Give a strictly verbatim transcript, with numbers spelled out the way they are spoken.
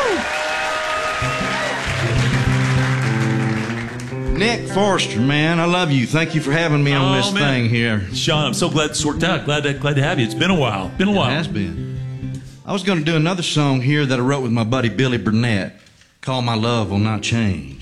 Nick Forrester, man, I love you. Thank you for having me on Oh, this man. thing here. Sean, I'm so glad it's worked out. Glad to, glad to have you. It's been a while. Been a while. It has been. I was going to do another song here that I wrote with my buddy Billy Burnett called My Love Will Not Change.